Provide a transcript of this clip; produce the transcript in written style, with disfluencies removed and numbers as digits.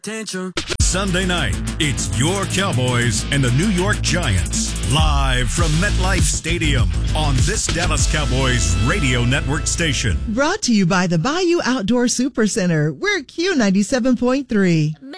Tantrum. Sunday night, it's your Cowboys and the New York Giants. Live from MetLife Stadium on this Dallas Cowboys radio network station. Brought to you by the Bayou Outdoor Supercenter. We're Q97.3.